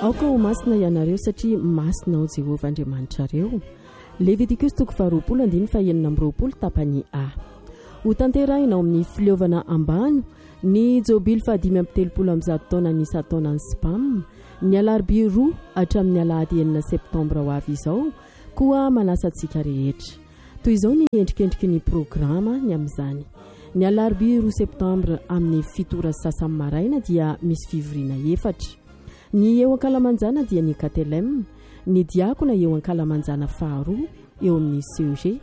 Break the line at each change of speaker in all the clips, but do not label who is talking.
aoka ho masina ianareo satria masinao Jehovah Andriamanitrareo. Leviticus 20:20 tapany A. Ho tanterahinao amin'ny filiovana ambany ny jobily 530 taona ny taonany spam ny alarobia 2 hatramin'ny alahady 9 septambra ho avy izao koa manasa antsika rehetra. Toy izao ny endrikendriky ny programa ny amin'izany. Ny alarobia 2 septambra amin'ny 7 sasany maraina dia misy fivoriana 4. Ny eo ankalamanjana dia ny KTLM, ny diakona eo ankalamanjana faharoa eo amin'ny CEG,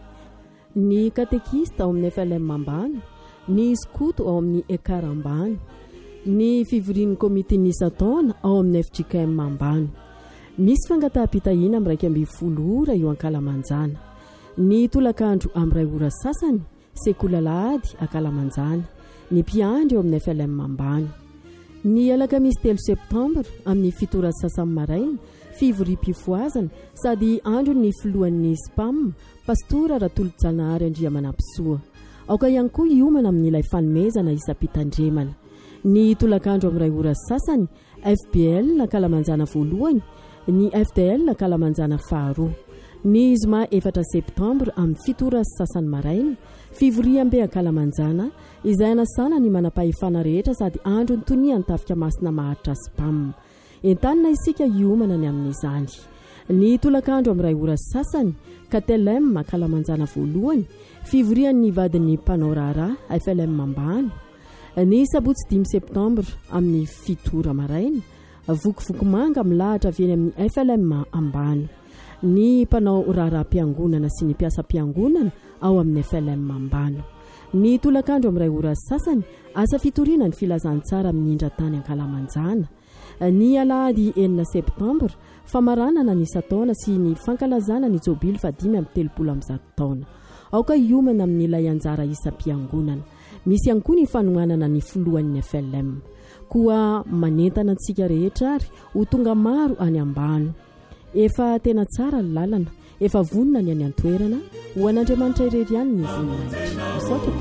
ny katekista ao amin'ny FLM ambany, ny skoto ao amin'ny ekara ambany, ny fivorian'ny komite nisataona ao amin'ny FJKM ambany. Misy fangataham-pitahina amin'ny 2:20 ora eo ankalamanjana. Ny tolakandro amin'ny 2 ora sasany sekulalahady ankalamanjana, ny mpiandry eo amin'ny FLM ambany. Ny alakamisy 3 septambra amin'ny 7 ora sasany maraina fivorim-pifoazana sady andro ny filohan'ny spam pastora Ratolo-Janahary Andriamanampisoa. Aoka ihany koa hiomana amin'ilay fanomezana isam-pitandremana. Ny tolakandro amin'ny 2 ora sasany FBL ankalamanjana voalohany, ny FDL ankalamanjana faharoa. Ny zoma 4 septambra amin'ny 7 ora sasany maraina fivoriam-be ankalamanjana izay anasana ny manam-pahefana rehetra sady andro ny tonia ny tafika masina maharitra spam. Entanina isika hiomana ny amin'izany. Ny tolakandro amin'ny 2 ora sasany KTLM ankalamanjana voalohany fivorian'ny vadin'ny mpanao raharaha FLM ambany. Ny sabotsy 5 septambra amin'ny 7 ora maraina vokovoko manga milahatra avy eny amin'ny FLM ambany. Ny mpanao raharaha-piangonana sy ny mpiasa-piangonana ao amin'ny FLM ambany. Ny tolakandro amin'ny 2 ora sasany asa fitoriana ny filazantsara amin'ny indran-tany ankalamanjana. Ny alahady 9 septambra famaranana ny sataona sy ny fankalazana ny jobily 530 taona. Aoka hiomana amin'ilay anjara isam-piangonana. Misy ihany koa ny fanohanana ny filohan'ny FLM. Koa manentana antsika rehetra ary ho tonga maro any ambany. Efa tena tsara ny lalana, efa vonina ny any antoerana, ho an'Andriamanitra irery ihany ny vonina. Misaotra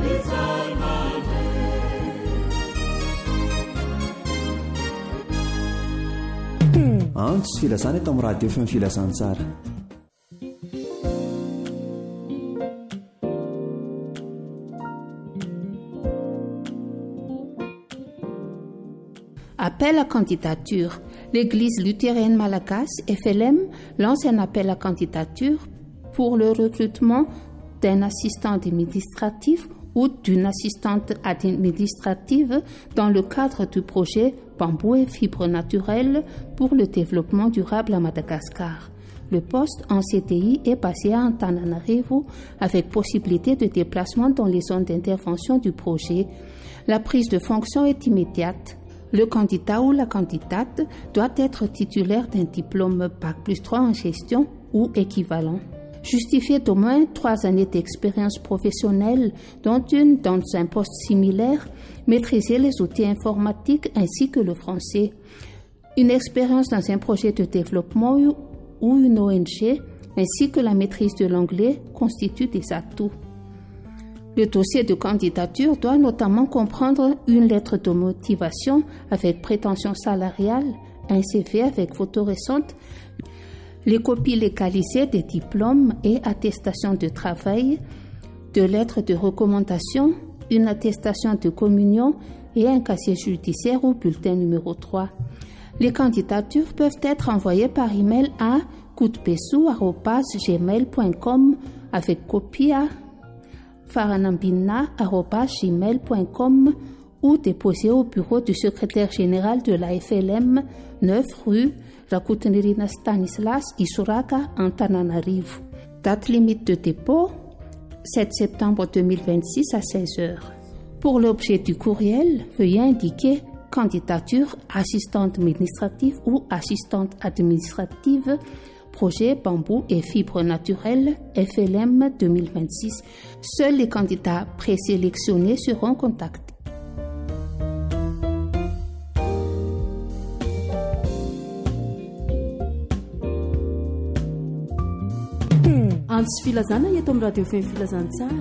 Antso filazana eto amin'ny radio fm filazantsara.
Appel à candidature. L'Église luthérienne malagasy, FLM, lance un appel à candidature pour le recrutement d'un assistant administratif ou d'une assistante administrative dans le cadre du projet Bambou et fibres naturelles pour le développement durable à Madagascar. Le poste en CDI est basé à Antananarivo avec possibilité de déplacement dans les zones d'intervention du projet. La prise de fonction est immédiate. Le candidat ou la candidate doit être titulaire d'un diplôme Bac+3 en gestion ou équivalent. Justifier d'au moins 3 années d'expérience professionnelle, dont une dans un poste similaire, maîtriser les outils informatiques ainsi que le français. Une expérience dans un projet de développement ou une ONG, ainsi que la maîtrise de l'anglais constituent des atouts. Le dossier de candidature doit notamment comprendre une lettre de motivation avec prétention salariale, un CV avec photo récente, les copies légalisées des diplômes et attestations de travail, de lettres de recommandation, une attestation de communion et un casier judiciaire ou bulletin numéro 3. Les candidatures peuvent être envoyées par email à koutbesou@gmail.com avec copie à faranambina@gmail.com ou déposées au bureau du secrétaire général de la FLM, 9 rue Rakoutenirina Stanislas, Isoraka, Antananarivo. Date limite de dépôt, 7 septembre 2026 à 16h. Pour l'objet du courriel, veuillez indiquer candidature assistante administrative ou assistante administrative, projet Bambou et fibres naturelles, FLM 2026. Seuls les candidats présélectionnés seront contactés.
Antso filazana eto amin'ny radio fem filazantsara.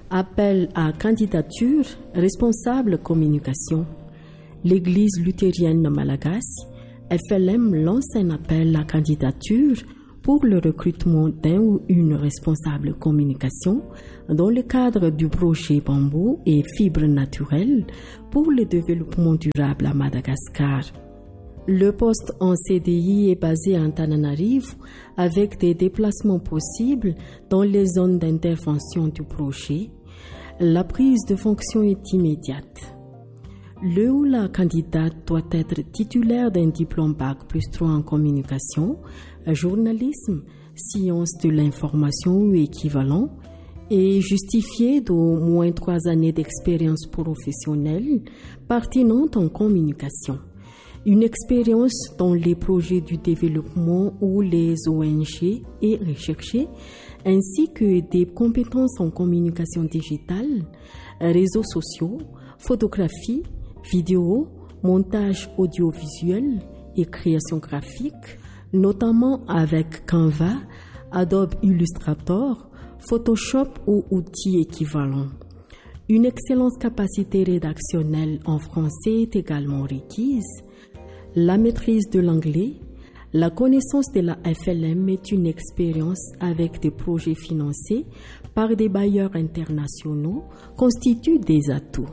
Appel à candidature, responsable communication. L'Église luthérienne malagasy, FLM, lance un appel à candidature pour le recrutement d'un ou une responsable communication dans le cadre du projet Bambou et Fibres naturelles pour le développement durable à Madagascar. Le poste en CDI est basé à Antananarivo avec des déplacements possibles dans les zones d'intervention du projet. La prise de fonction est immédiate. Le ou la candidate doit être titulaire d'un diplôme Bac+3 en communication, journalisme, sciences de l'information ou équivalent et justifier d'au moins 3 années d'expérience professionnelle pertinente en communication. Une expérience dans les projets du développement ou les ONG est recherchée, ainsi que des compétences en communication digitale, réseaux sociaux, photographie, vidéo, montage audiovisuel et création graphique, notamment avec Canva, Adobe Illustrator, Photoshop ou outils équivalents. Une excellente capacité rédactionnelle en français est également requise. La maîtrise de l'anglais, la connaissance de la FLM est une expérience avec des projets financés par des bailleurs internationaux constitue des atouts.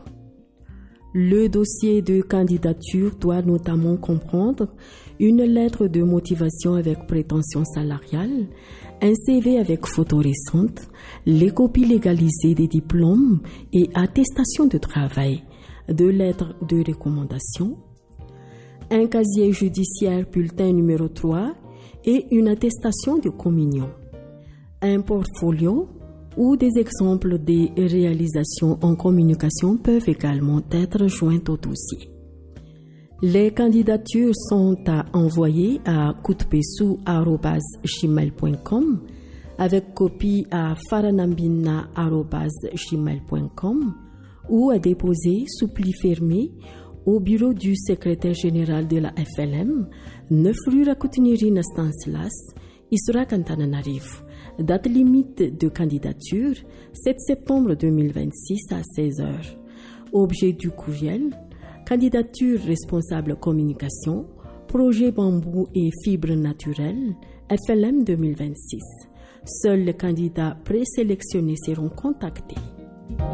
Le dossier de candidature doit notamment comprendre une lettre de motivation avec prétention salariale, un CV avec photo récente, les copies légalisées des diplômes et attestations de travail, 2 lettres de recommandation, un casier judiciaire bulletin numéro 3 et une attestation de communion, un portfolio ou des exemples des réalisations en communication peuvent également être joints au dossier. Les candidatures sont à envoyer à kutpesu@gmail.com avec copie à faranambina@gmail.com ou à déposer sous pli fermé au bureau du secrétaire général de la FLM, 9 rue Rakotiniri Stanislas, Issorak Antananarivo. Date limite de candidature, 7 septembre 2026 à 16h. Objet du courriel, candidature responsable communication, projet Bambou et Fibres naturelles, FLM 2026. Seuls les candidats présélectionnés seront contactés.